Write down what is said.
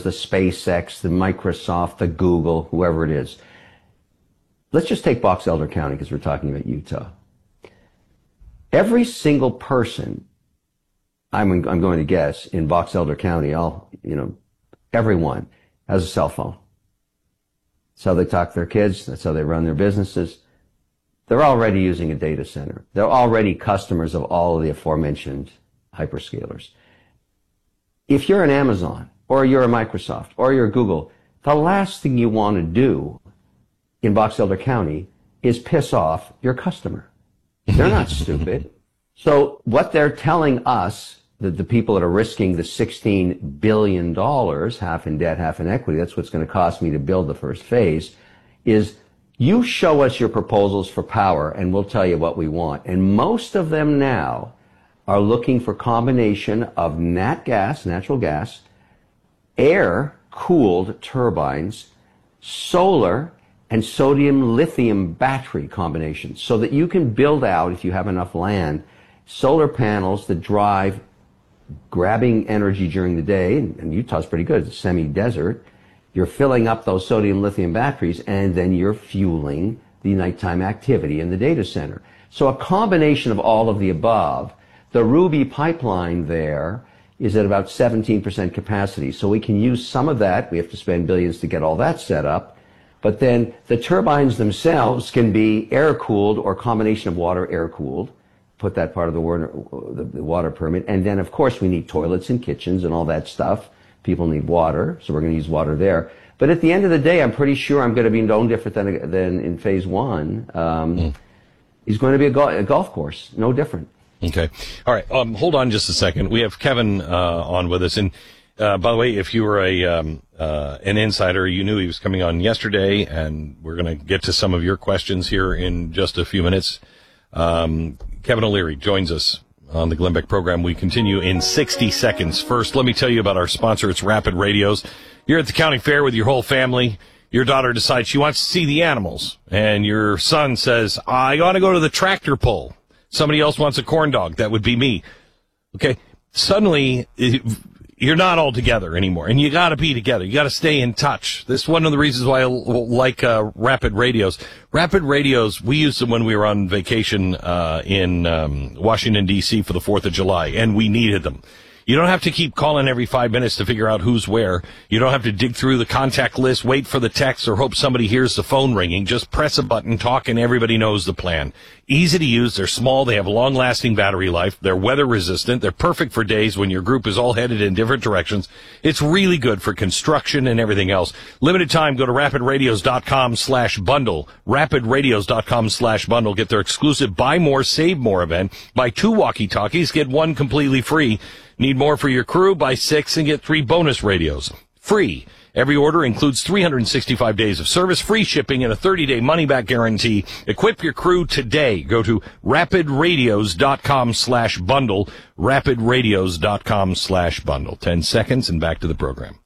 the SpaceX, the Microsoft, the Google, whoever it is. Let's just take Box Elder County because we're talking about Utah. Every single person, I'm going to guess, in Box Elder County, everyone has a cell phone. That's how they talk to their kids. That's how they run their businesses. They're already using a data center. They're already customers of all of the aforementioned hyperscalers. If you're an Amazon, or you're a Microsoft, or you're a Google, the last thing you want to do in Box Elder County is piss off your customer. They're not stupid. So what they're telling us, that the people that are risking the $16 billion, half in debt, half in equity, that's what's going to cost me to build the first phase, is you show us your proposals for power and we'll tell you what we want. And most of them now are looking for combination of natural gas, air-cooled turbines, solar, and sodium-lithium battery combinations so that you can build out, if you have enough land, solar panels that drive grabbing energy during the day, and Utah's pretty good, it's a semi-desert. You're filling up those sodium-lithium batteries, and then you're fueling the nighttime activity in the data center. So a combination of all of the above. The Ruby pipeline there is at about 17% capacity, so we can use some of that. We have to spend billions to get all that set up. But then the turbines themselves can be air-cooled or combination of water air-cooled. Put that part of the water permit. And then, of course, we need toilets and kitchens and all that stuff. People need water, so we're going to use water there. But at the end of the day, I'm pretty sure I'm going to be no different than in phase one. It's going to be a golf course, no different. Okay. All right. Hold on just a second. We have Kevin on with us. And by the way, if you were an insider, you knew he was coming on yesterday, and we're going to get to some of your questions here in just a few minutes. Kevin O'Leary joins us on the Glenn Beck program. We continue in 60 seconds. First, let me tell you about our sponsor. It's Rapid Radios. You're at the county fair with your whole family. Your daughter decides she wants to see the animals, and your son says, I want to go to the tractor pull. Somebody else wants a corn dog. That would be me. Okay. Suddenly, you're not all together anymore, and you got to be together. You got to stay in touch. This is one of the reasons why I like Rapid Radios. Rapid Radios, we used them when we were on vacation in Washington, D.C. for the 4th of July, and we needed them. You don't have to keep calling every 5 minutes to figure out who's where. You don't have to dig through the contact list, wait for the text, or hope somebody hears the phone ringing. Just press a button, talk, and everybody knows the plan. Easy to use. They're small. They have long-lasting battery life. They're weather-resistant. They're perfect for days when your group is all headed in different directions. It's really good for construction and everything else. Limited time, go to rapidradios.com/bundle. Rapidradios.com/bundle. Get their exclusive Buy More, Save More event. Buy 2 walkie-talkies, get 1 completely free. Need more for your crew? Buy 6 and get 3 bonus radios. Free. Every order includes 365 days of service, free shipping, and a 30-day money-back guarantee. Equip your crew today. Go to rapidradios.com/bundle. Rapidradios.com/bundle. 10 seconds and back to the program.